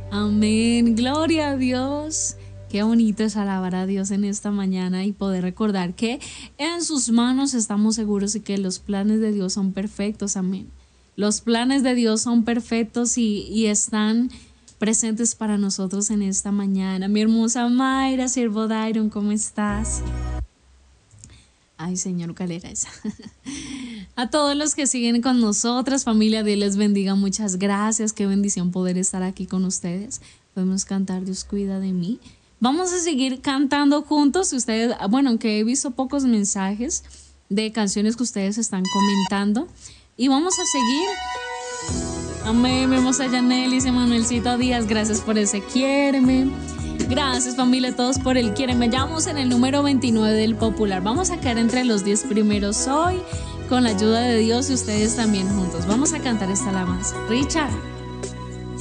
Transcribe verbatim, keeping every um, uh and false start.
Amén, gloria a Dios. Qué bonito es alabar a Dios en esta mañana y poder recordar que en sus manos estamos seguros y que los planes de Dios son perfectos. Amén. Los planes de Dios son perfectos y, y están presentes para nosotros en esta mañana. Mi hermosa Mayra, siervo Dairon, ¿cómo estás? Ay, Señor, ¿cuál era esa? A todos los que siguen con nosotras, familia, Dios les bendiga. Muchas gracias. Qué bendición poder estar aquí con ustedes. Podemos cantar Dios cuida de mí. Vamos a seguir cantando juntos. Ustedes, bueno, aunque he visto pocos mensajes de canciones que ustedes están comentando. Y vamos a seguir. Amén, mi hermosa Yanelis, Emanuelcito Díaz, gracias por ese quiéreme. Gracias, familia, todos por el quiéreme. Ya vamos en el número veintinueve del popular. Vamos a caer entre los diez primeros hoy con la ayuda de Dios y ustedes también juntos. Vamos a cantar esta alabanza. Richard.